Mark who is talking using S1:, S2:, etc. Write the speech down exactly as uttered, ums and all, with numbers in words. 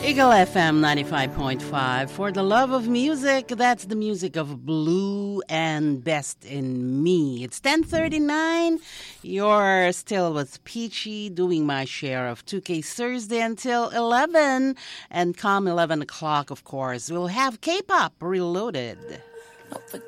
S1: Eagle F M ninety-five point five. For the love of music, that's the music of Blue and Best in Me. It's ten thirty-nine. You're still with Peachy doing my share of two K Thursday until eleven. And come eleven o'clock, of course, we'll have K-pop Reloaded.